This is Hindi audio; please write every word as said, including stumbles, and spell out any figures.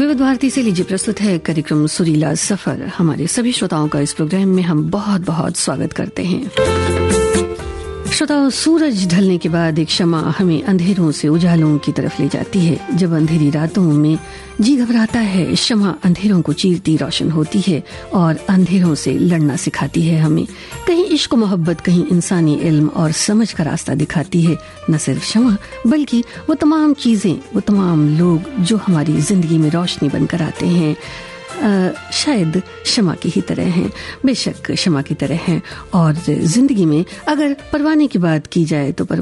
विविध भारती से लीजिए प्रस्तुत है कार्यक्रम सुरीला सफर। हमारे सभी श्रोताओं का इस प्रोग्राम में हम बहुत बहुत स्वागत करते हैं। श्रोताओं, सूरज ढलने के बाद एक शमा हमें अंधेरों से उजालों की तरफ ले जाती है। जब अंधेरी रातों में जी घबराता है, शमा अंधेरों को चीरती रोशन होती है और अंधेरों से लड़ना सिखाती है हमें। कहीं इश्क मोहब्बत, कहीं इंसानी इल्म और समझ का रास्ता दिखाती है। न सिर्फ शमा बल्कि वो तमाम चीजें, वो तमाम लोग जो हमारी जिंदगी में रोशनी बनकर आते हैं, आ, शायद शमा की ही तरह हैं। बेशक शमा की तरह हैं। और जिंदगी में अगर परवाने की बात की जाए तो